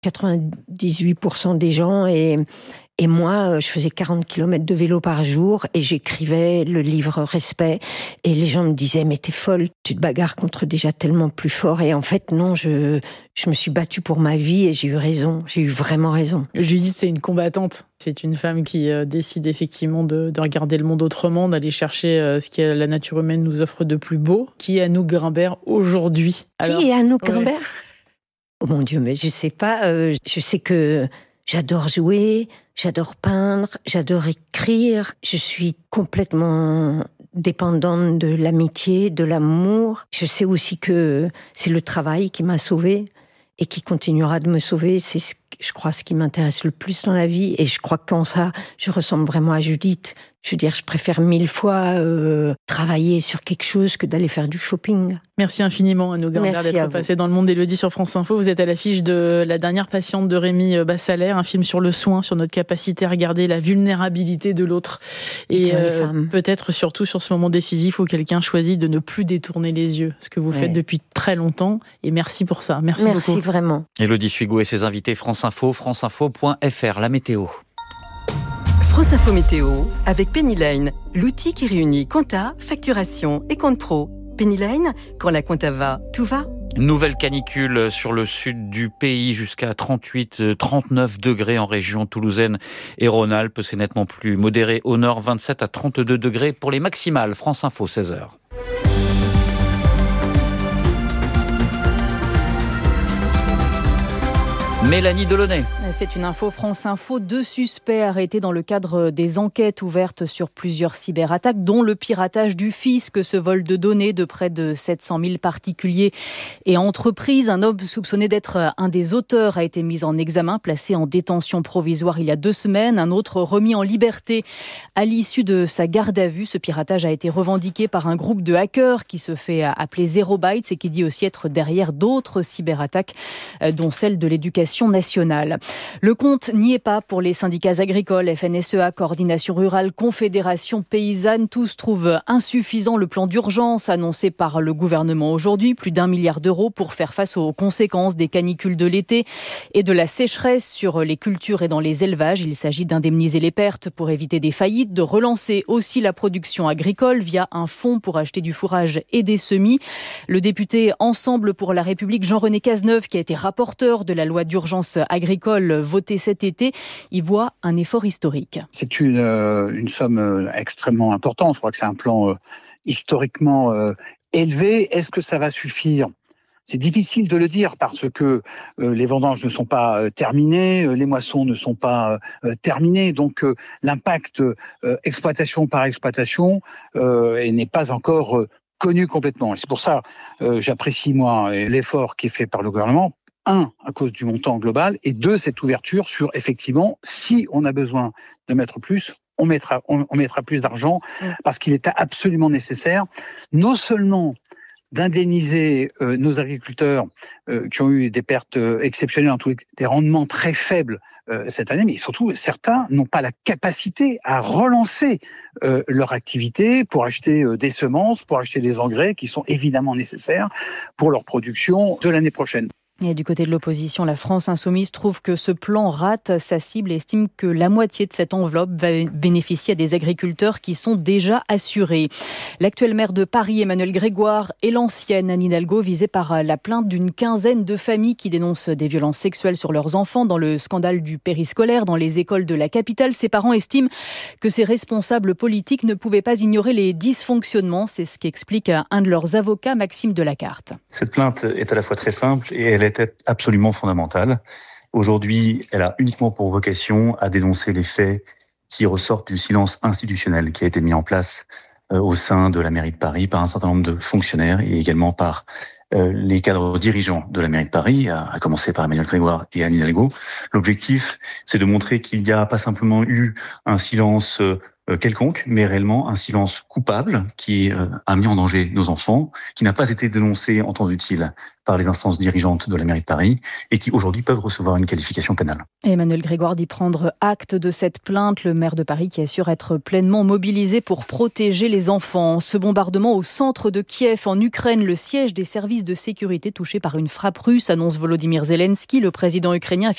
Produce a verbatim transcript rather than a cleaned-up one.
quatre-vingt-dix-huit pour cent des gens et... Et moi, je faisais quarante kilomètres de vélo par jour et j'écrivais le livre Respect. Et les gens me disaient, mais t'es folle, tu te bagarres contre déjà tellement plus fort. Et en fait, non, je, je me suis battue pour ma vie et j'ai eu raison. J'ai eu vraiment raison. Judith, c'est une combattante. C'est une femme qui euh, décide effectivement de, de regarder le monde autrement, d'aller chercher euh, ce que la nature humaine nous offre de plus beau. Qui est Anouk Grimbert aujourd'hui? Alors, Qui est Anouk Grimbert? Ouais. Oh mon Dieu, mais je sais pas. Euh, je sais que j'adore jouer. J'adore peindre, j'adore écrire. Je suis complètement dépendante de l'amitié, de l'amour. Je sais aussi que c'est le travail qui m'a sauvée et qui continuera de me sauver. C'est, ce, je crois, ce qui m'intéresse le plus dans la vie. Et je crois qu'en ça, je ressemble vraiment à Judith. Je veux dire, je préfère mille fois euh, travailler sur quelque chose que d'aller faire du shopping. Merci infiniment, Anouk Grimbert, d'être passée dans le monde d'Élodie sur France Info. Vous êtes à l'affiche de La dernière patiente de Rémi Bassalaire, un film sur le soin, sur notre capacité à regarder la vulnérabilité de l'autre. Et euh, peut-être surtout sur ce moment décisif où quelqu'un choisit de ne plus détourner les yeux, ce que vous ouais. faites depuis très longtemps. Et merci pour ça. Merci, merci beaucoup. Merci vraiment. Élodie Suigo et ses invités France Info, franceinfo point f r, la météo. France Info Météo, avec Pennyline, l'outil qui réunit compta, facturation et compte pro. Pennyline, quand la compta va, tout va. Nouvelle canicule sur le sud du pays, jusqu'à trente-huit à trente-neuf degrés en région toulousaine et Rhône-Alpes. C'est nettement plus modéré au nord, vingt-sept à trente-deux degrés pour les maximales. France Info, seize heures. Mélanie Delaunay. C'est une info France Info. Deux suspects arrêtés dans le cadre des enquêtes ouvertes sur plusieurs cyberattaques, dont le piratage du fisc, ce vol de données de près de sept cent mille particuliers et entreprises. Un homme soupçonné d'être un des auteurs a été mis en examen, placé en détention provisoire il y a deux semaines. Un autre remis en liberté à l'issue de sa garde à vue. Ce piratage a été revendiqué par un groupe de hackers qui se fait appeler Zero Bytes et qui dit aussi être derrière d'autres cyberattaques, dont celle de l'éducation nationale. Le compte n'y est pas pour les syndicats agricoles, F N S E A, Coordination Rurale, Confédération Paysanne. Tous trouvent insuffisant le plan d'urgence annoncé par le gouvernement aujourd'hui. Plus d'un milliard d'euros pour faire face aux conséquences des canicules de l'été et de la sécheresse sur les cultures et dans les élevages. Il s'agit d'indemniser les pertes pour éviter des faillites, de relancer aussi la production agricole via un fonds pour acheter du fourrage et des semis. Le député Ensemble pour la République, Jean-René Cazeneuve, qui a été rapporteur de la loi d'urgence Urgence agricole votée cet été, y voit un effort historique. C'est une, euh, une somme extrêmement importante. Je crois que c'est un plan euh, historiquement euh, élevé. Est-ce que ça va suffire ? C'est difficile de le dire parce que euh, les vendanges ne sont pas euh, terminées, euh, les moissons ne sont pas euh, terminées. Donc euh, l'impact euh, exploitation par exploitation euh, n'est pas encore euh, connu complètement. Et c'est pour ça que euh, j'apprécie moi l'effort qui est fait par le gouvernement. Un, à cause du montant global, et deux, cette ouverture sur, effectivement, si on a besoin de mettre plus, on mettra, on, on mettra plus d'argent, parce qu'il est absolument nécessaire, non seulement d'indemniser euh, nos agriculteurs euh, qui ont eu des pertes euh, exceptionnelles, en tous les cas, des rendements très faibles euh, cette année, mais surtout, certains n'ont pas la capacité à relancer euh, leur activité pour acheter euh, des semences, pour acheter des engrais qui sont évidemment nécessaires pour leur production de l'année prochaine. Et du côté de l'opposition, la France Insoumise trouve que ce plan rate sa cible et estime que la moitié de cette enveloppe va bénéficier à des agriculteurs qui sont déjà assurés. L'actuel maire de Paris, Emmanuel Grégoire, et l'ancienne Anne Hidalgo, visée par la plainte d'une quinzaine de familles qui dénoncent des violences sexuelles sur leurs enfants dans le scandale du périscolaire dans les écoles de la capitale. Ces parents estiment que ces responsables politiques ne pouvaient pas ignorer les dysfonctionnements. C'est ce qu'explique un de leurs avocats, Maxime Delacarte. Cette plainte est à la fois très simple et elle est était absolument fondamentale. Aujourd'hui, elle a uniquement pour vocation à dénoncer les faits qui ressortent du silence institutionnel qui a été mis en place euh, au sein de la mairie de Paris par un certain nombre de fonctionnaires et également par euh, les cadres dirigeants de la mairie de Paris, à, à commencer par Emmanuel Grégoire et Anne Hidalgo. L'objectif, c'est de montrer qu'il n'y a pas simplement eu un silence euh, euh, quelconque, mais réellement un silence coupable qui euh, a mis en danger nos enfants, qui n'a pas été dénoncé en temps utile par les instances dirigeantes de la mairie de Paris et qui aujourd'hui peuvent recevoir une qualification pénale. Emmanuel Grégoire dit prendre acte de cette plainte. Le maire de Paris qui assure être pleinement mobilisé pour protéger les enfants. Ce bombardement au centre de Kiev en Ukraine, le siège des services de sécurité touché par une frappe russe, annonce Volodymyr Zelensky. Le président ukrainien affirme